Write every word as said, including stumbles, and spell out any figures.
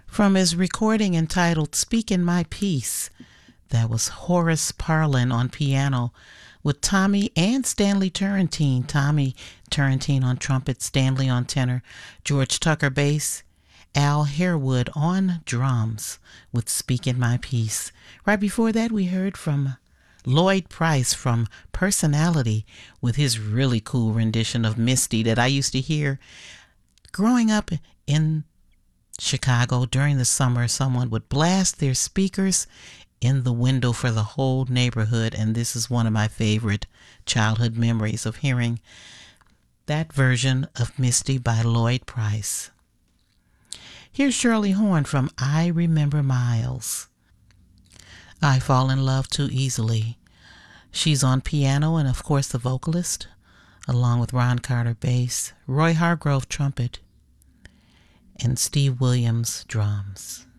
From his recording entitled Speaking My Piece, that was Horace Parlin on piano with Tommy and Stanley Turrentine. Tommy Turrentine on trumpet, Stanley on tenor, George Tucker bass, Al Harewood on drums with Speaking My Piece. Right before that, we heard from Lloyd Price from Personality with his really cool rendition of Misty that I used to hear growing up in Chicago. During the summer, someone would blast their speakers in the window for the whole neighborhood, and this is one of my favorite childhood memories of hearing that version of Misty by Lloyd Price. Here's Shirley Horn from I Remember Miles. I Fall in Love Too Easily. She's on piano and of course the vocalist, along with Ron Carter bass, Roy Hargrove trumpet, and Steve Williams drums.